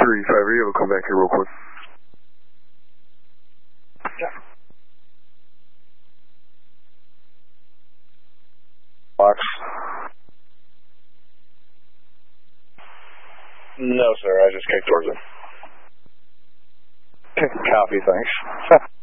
35, we'll come back here real quick. Yeah. Box. No, sir. I just kicked towards him. Copy, thanks.